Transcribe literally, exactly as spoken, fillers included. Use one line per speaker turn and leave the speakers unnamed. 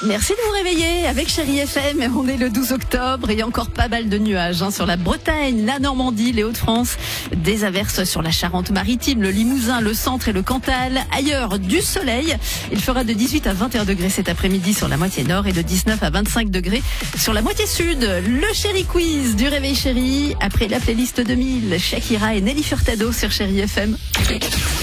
Merci de vous réveiller avec Chérie F M. On est le douze octobre et il y a encore pas mal de nuages hein, sur la Bretagne, la Normandie, les Hauts-de-France. Des averses sur la Charente-Maritime, le Limousin, le centre et le Cantal. Ailleurs, du soleil. Il fera de dix-huit à vingt et un degrés cet après-midi sur la moitié nord et de dix-neuf à vingt-cinq degrés sur la moitié sud. Le Chérie Quiz du Réveil Chérie. Après la playlist deux mille, Shakira et Nelly Furtado sur Chérie F M.